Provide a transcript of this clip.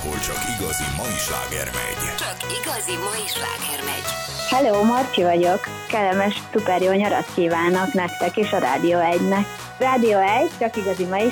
ahol csak igazi mai sláger megy. Csak igazi mai sláger megy. Hello, Marci vagyok. Kellemes, szuper jó nyarat kívánok nektek és a Rádió 1-nek. Rádió 1, csak igazi mai